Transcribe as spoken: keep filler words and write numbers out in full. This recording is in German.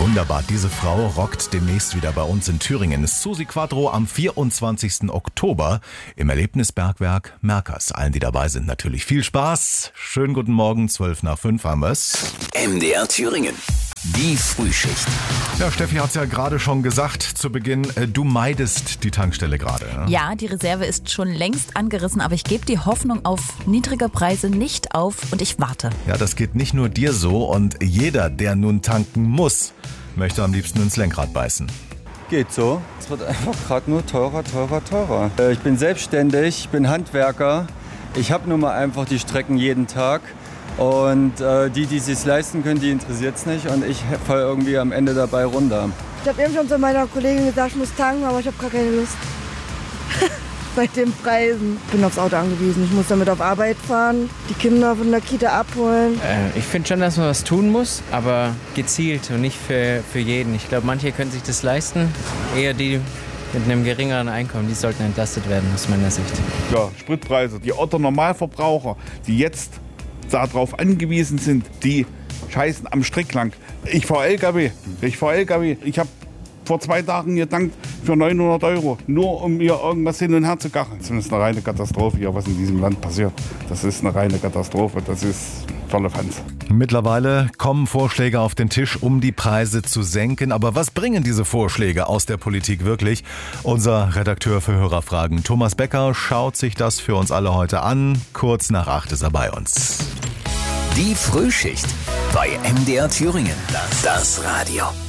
Wunderbar, diese Frau rockt demnächst wieder bei uns in Thüringen. Susi Quadro am vierundzwanzigsten Oktober im Erlebnisbergwerk Merkers. Allen, die dabei sind, natürlich viel Spaß. Schönen guten Morgen, zwölf nach fünf haben wir's. M D R Thüringen. Die Frühschicht. Ja, Steffi hat es ja gerade schon gesagt zu Beginn, du meidest die Tankstelle gerade. Ne? Ja, die Reserve ist schon längst angerissen, aber ich gebe die Hoffnung auf niedrige Preise nicht auf und ich warte. Ja, das geht nicht nur dir so und jeder, der nun tanken muss, möchte am liebsten ins Lenkrad beißen. Geht so. Es wird einfach gerade nur teurer, teurer, teurer. Ich bin selbstständig, ich bin Handwerker. Ich habe nun mal einfach die Strecken jeden Tag. Und äh, die, die es sich leisten können, die interessiert es nicht. Und ich falle irgendwie am Ende dabei runter. Ich habe eben schon zu meiner Kollegin gesagt, ich muss tanken, aber ich habe gar keine Lust. Bei den Preisen. Ich bin aufs Auto angewiesen. Ich muss damit auf Arbeit fahren, die Kinder von der Kita abholen. Äh, ich finde schon, dass man was tun muss, aber gezielt und nicht für, für jeden. Ich glaube, manche können sich das leisten. Eher die mit einem geringeren Einkommen, die sollten entlastet werden, aus meiner Sicht. Ja, Spritpreise. Die Otto-Normalverbraucher, die jetzt darauf angewiesen sind, die scheißen am Strick lang. Ich fahre L K W, ich fahre L K W. Ich habe vor zwei Tagen getankt für neunhundert Euro, nur um mir irgendwas hin und her zu gachen. Das ist eine reine Katastrophe hier, was in diesem Land passiert. Das ist eine reine Katastrophe, das ist Firlefanz. Mittlerweile kommen Vorschläge auf den Tisch, um die Preise zu senken. Aber was bringen diese Vorschläge aus der Politik wirklich? Unser Redakteur für Hörerfragen, Thomas Becker, schaut sich das für uns alle heute an. Kurz nach acht ist er bei uns. Die Frühschicht bei M D R Thüringen. Das Radio.